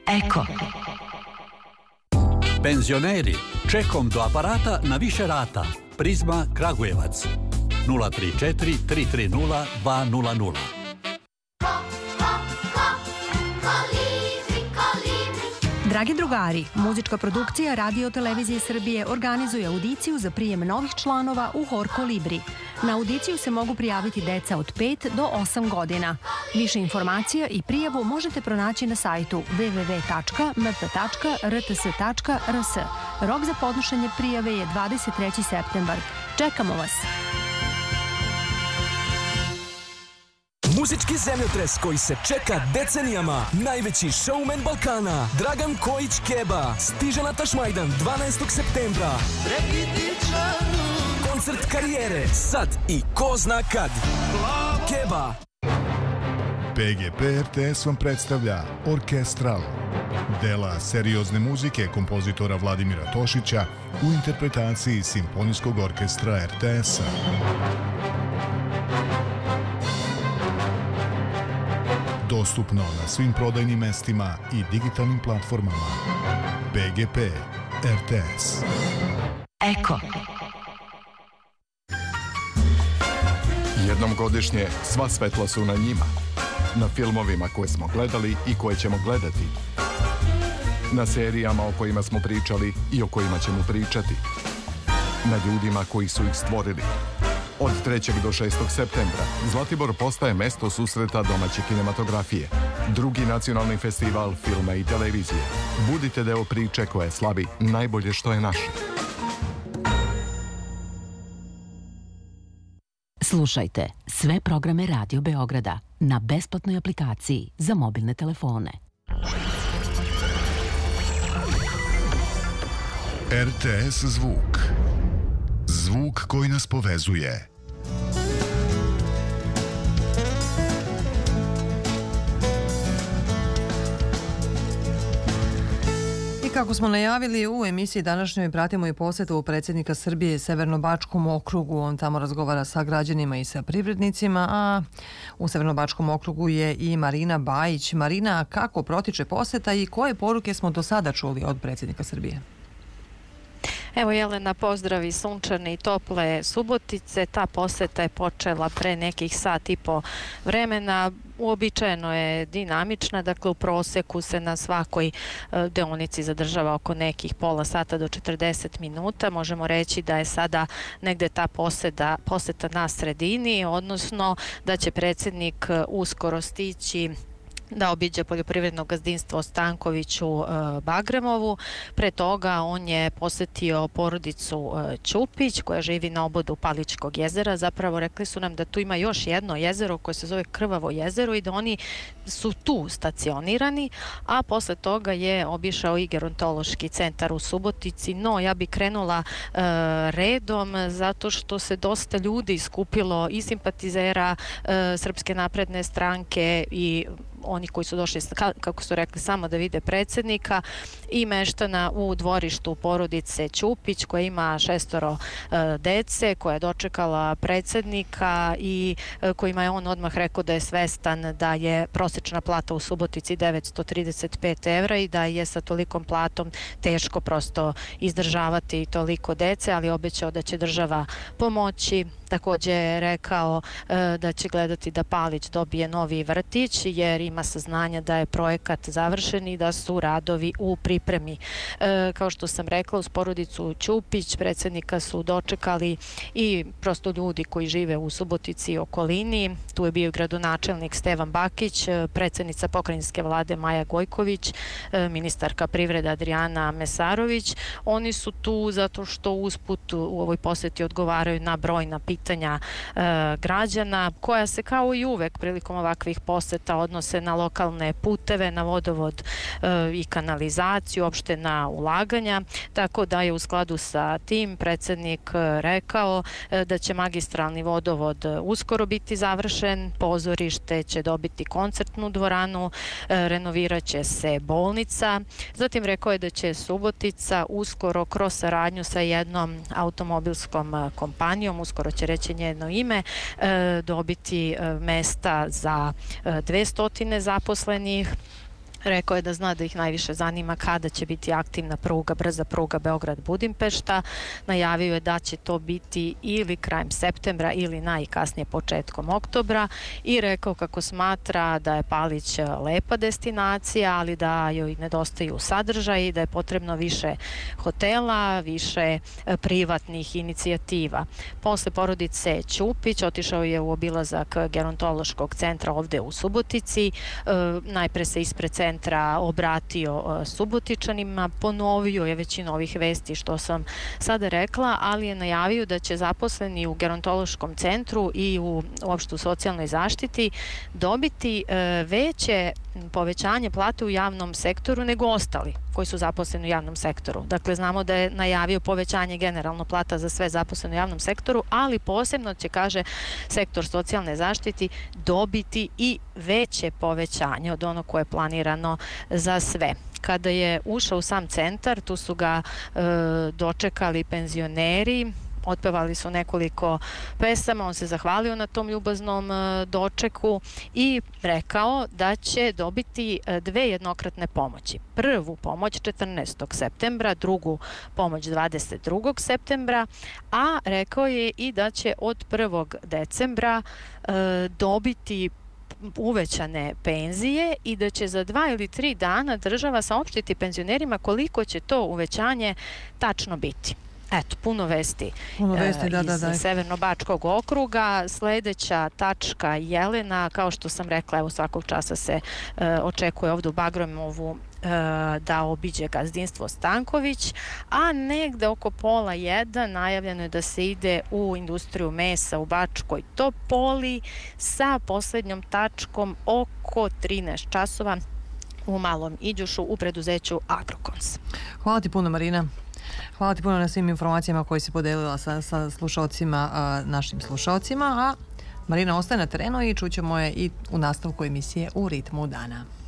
Eko. Penzioneri, čekom do aparata na više rata. Prizma Kragujevac 034 330 200. Dragi drugari, muzička produkcija Radio Televizije Srbije organizuje audiciju za prijem novih članova u Hor Kolibri. Na audiciju se mogu prijaviti deca od 5 do 8 godina. Više informacija i prijavu možete pronaći na sajtu www.mp.rts.rs. Rok za podnošenje prijave je 23. septembar. Čekamo vas! Muzički zemljotres koji se čeka decenijama. Najveći showman Balkana, Dragan Kojić Keba, stiže na Tašmajdan 12. septembra. Koncert karijere, sad i ko zna kad. Keba. PGP RTS vam predstavlja Orkestral. Dela seriozne muzike kompozitora Vladimira Tošića u interpretaciji Simfonijskog orkestra RTS-a. Dostupno na svim prodajnim mestima i digitalnim platformama. PGP RTS. Eko. Jednom godišnje sva svetla su na njima. Na filmovima koje smo gledali i koje ćemo gledati. Na serijama o kojima smo pričali i o kojima ćemo pričati. Na ljudima koji su ih stvorili. Od 3. do 6. septembra Zlatibor postaje mesto susreta domaće kinematografije. Drugi nacionalni festival filma i televizije. Budite deo priče koja slavi najbolje što je naše. Slušajte sve programe Radio Beograda na besplatnoj aplikaciji za mobilne telefone. RTS zvuk. Zvuk koji nas povezuje. I kako smo najavili, u emisiji današnjoj pratimo i posetu predsjednika Srbije Severnobačkom okrugu. On tamo razgovara sa građanima i sa privrednicima, a u Severnobačkom okrugu je i Marina Bajić. Marina, kako protiče poseta i koje poruke smo do sada čuli od predsjednika Srbije? Evo Jelena, pozdravi sunčane i tople Subotice. Ta poseta je počela pre nekih sat i po vremena. Uobičajeno je dinamična, dakle u proseku se na svakoj deonici zadržava oko nekih pola sata do 40 minuta. Možemo reći da je sada negde ta poseta na sredini, odnosno da će predsjednik uskoro stići da obiđe poljoprivredno gazdinstvo Stanković u Bagremovu. Pre toga on je posetio porodicu Ćupić koja živi na obodu Paličkog jezera. Zapravo rekli su nam da tu ima još jedno jezero koje se zove Krvavo jezero i da oni su tu stacionirani, a posle toga je obišao i gerontološki centar u Subotici. No, ja bi krenula redom zato što se dosta ljudi skupilo i simpatizera Srpske napredne stranke i oni koji su došli, kako su rekli, samo da vide predsjednika i meštana u dvorištu porodice Ćupić koja ima 6 dece, koja je dočekala predsjednika i kojima je on odmah rekao da je svestan da je prosječna plata u Subotici 935 evra i da je sa tolikom platom teško prosto izdržavati toliko dece, ali obećao da će država pomoći. Također je rekao da će gledati da Palić dobije novi vrtić jer ima saznanja da je projekat završen i da su radovi u pripremi. Kao što sam rekla, uz porodicu Ćupić predsjednika su dočekali i prosto ljudi koji žive u Subotici i okolini. Tu je bio gradonačelnik Stevan Bakić, predsjednica pokrajinske vlade Maja Gojković, ministarka privrede Adriana Mesarović. Oni su tu zato što usput u ovoj poseti odgovaraju na brojna pitanja građana koja se kao i uvek prilikom ovakvih poseta odnose na lokalne puteve, na vodovod i kanalizaciju, uopšte na ulaganja, tako da je u skladu sa tim predsjednik rekao da će magistralni vodovod uskoro biti završen, pozorište će dobiti koncertnu dvoranu, renovirat će se bolnica, zatim rekao je da će Subotica uskoro kroz saradnju sa jednom automobilskom kompanijom, uskoro će reći njeno ime, dobiti mesta za 200 zaposlenih. Rekao je da zna da ih najviše zanima kada će biti aktivna pruga, brza pruga Beograd-Budimpešta. Najavio je da će to biti ili krajem septembra ili najkasnije početkom oktobra i rekao kako smatra da je Palić lepa destinacija, ali da joj nedostaju sadržaji, da je potrebno više hotela, više privatnih inicijativa. Posle porodice Ćupić otišao je u obilazak gerontološkog centra ovde u Subotici. Najpre se ispred centra obratio Subotičanima, ponovio je većinu ovih vesti što sam sada rekla, ali je najavio da će zaposleni u gerontološkom centru i uopšte u socijalnoj zaštiti dobiti veće povećanje plate u javnom sektoru nego ostali koji su zaposleni u javnom sektoru. Dakle, znamo da je najavio povećanje generalno plata za sve zaposlene u javnom sektoru, ali posebno će, kaže, sektor socijalne zaštiti dobiti i veće povećanje od onog koje je planirano za sve. Kada je ušao u sam centar, tu su ga dočekali penzioneri, otpevali su nekoliko pesama, on se zahvalio na tom ljubaznom dočeku i rekao da će dobiti 2 jednokratne pomoći. Prvu pomoć 14. septembra, drugu pomoć 22. septembra, a rekao je i da će od 1. decembra dobiti uvećane penzije i da će za 2 ili 3 dana država saopštiti penzionerima koliko će to uvećanje tačno biti. Eto, puno vesti iz Severno-Bačkog okruga. Sledeća tačka Jelena, kao što sam rekla, evo svakog časa se očekuje ovdje u Bagromovu da obiđe gazdinstvo Stanković, a negde oko 12:30 najavljeno je da se ide u industriju mesa u Bačkoj Topoli sa poslednjom tačkom oko 13 časova u Malom Iđošu u preduzeću Agrokons. Hvala ti puno, Marina. Hvala ti puno na svim informacijama koje si podelila sa slušalcima, našim slušalcima, a Marina ostaje na terenu i čućemo je i u nastavku emisije U ritmu dana.